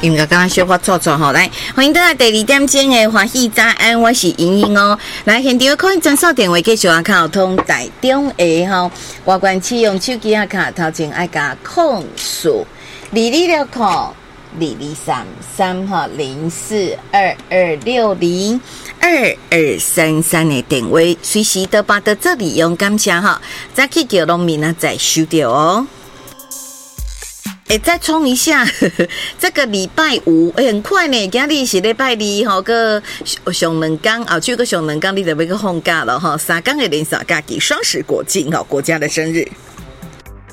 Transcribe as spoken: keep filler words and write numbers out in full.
因为刚刚小可错错吼，来欢迎大家第二点钟的欢喜早安，我是莹莹哦。来现场可以转送电话继续啊，卡通台中的吼，外观启用手机啊卡头前爱加控数二二六控二二三三哈零四二二六零二二三三的电话，随时都把到这里用感谢哈，再去叫农民啊再收掉哦。哎，再冲一下，呵呵这个礼拜五，哎，很快呢，今日是礼拜二吼，个上两天，后去个上两天，你就要去放假了哈，三天的连续假期，双十国庆哈，国家的生日。